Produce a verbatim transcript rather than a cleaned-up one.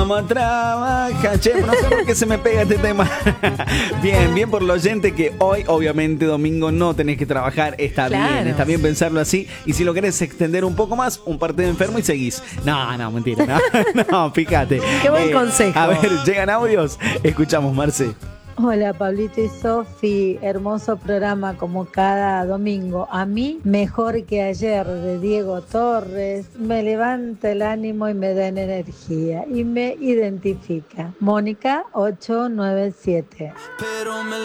Vamos a trabajar. Che, no sé por qué se me pega este tema. Bien, bien por el oyente que hoy, obviamente, domingo no tenés que trabajar. Está Claro. bien, está bien pensarlo así. Y si lo querés extender un poco más, un partido enfermo y seguís. No, no, mentira. No, no, fíjate. Qué buen consejo. A ver, llegan audios. Escuchamos, Marce. Hola Pablito y Sofi, hermoso programa como cada domingo. A mí, mejor que ayer de Diego Torres, me levanta el ánimo y me da energía y me identifica. Mónica ocho nueve siete.